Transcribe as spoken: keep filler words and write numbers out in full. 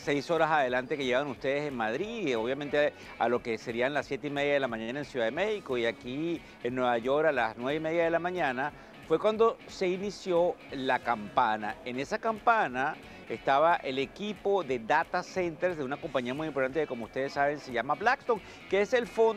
seis horas adelante que llevan ustedes en Madrid, y obviamente a lo que serían las siete y media de la mañana en Ciudad de México, y aquí en Nueva York a las nueve y media de la mañana, fue cuando se inició la campana. En esa campana estaba el equipo de data centers de una compañía muy importante que, como ustedes saben, se llama Blackstone, que es el fondo